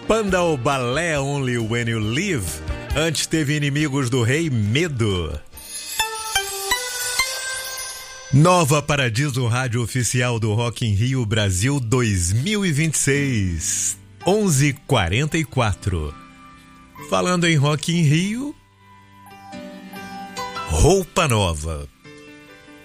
Panda o Balé Only When You Live. Antes teve Inimigos do Rei, Medo. Nova Paradiso, rádio oficial do Rock in Rio Brasil 2026, 11h44. Falando em Rock in Rio, Roupa Nova.